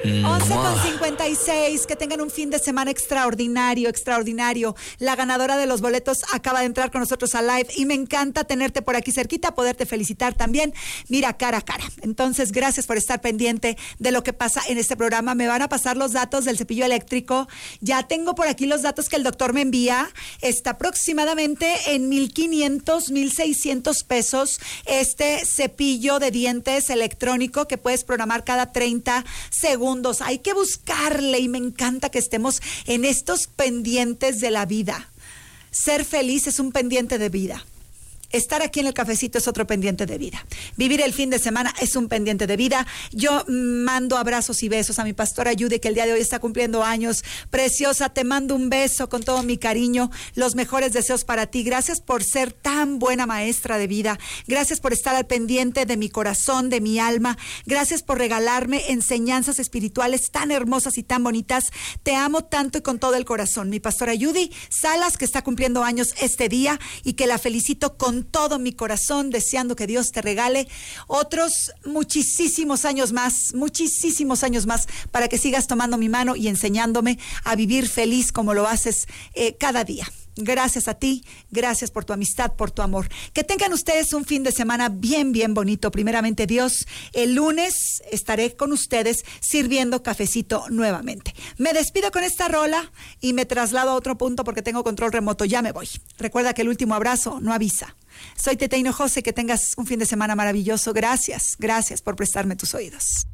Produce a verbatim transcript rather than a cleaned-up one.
once con cincuenta y seis, que tengan un fin de semana extraordinario, extraordinario. La ganadora de los boletos acaba de entrar con nosotros a live y me encanta tenerte por aquí cerquita, poderte felicitar también, mira, cara a cara. Entonces, gracias por estar pendiente de lo que pasa en este programa. Me van a pasar los datos del cepillo eléctrico. Ya tengo por aquí los datos que el doctor me envía. Está aproximadamente en mil quinientos, mil seiscientos pesos este cepillo de dientes electrónico que puedes programar cada treinta segundos. Hay que buscarle y me encanta que estemos en estos pendientes de la vida. Ser feliz es un pendiente de vida. Estar aquí en el cafecito es otro pendiente de vida. Vivir el fin de semana es un pendiente de vida. Yo mando abrazos y besos a mi pastora Judy, que el día de hoy está cumpliendo años. Preciosa, te mando un beso con todo mi cariño. Los mejores deseos para ti. Gracias por ser tan buena maestra de vida. Gracias por estar al pendiente de mi corazón, de mi alma. Gracias por regalarme enseñanzas espirituales tan hermosas y tan bonitas. Te amo tanto y con todo el corazón. Mi pastora Judy Salas, que está cumpliendo años este día y que la felicito con todo mi corazón, deseando que Dios te regale otros muchísimos años más, muchísimos años más, para que sigas tomando mi mano y enseñándome a vivir feliz como lo haces eh, cada día. Gracias a ti, gracias por tu amistad, por tu amor. Que tengan ustedes un fin de semana bien, bien bonito. Primeramente Dios, el lunes estaré con ustedes sirviendo cafecito nuevamente. Me despido con esta rola y me traslado a otro punto porque tengo control remoto. Ya me voy. Recuerda que el último abrazo no avisa. Soy Tete Hinojosa, que tengas un fin de semana maravilloso. Gracias, gracias por prestarme tus oídos.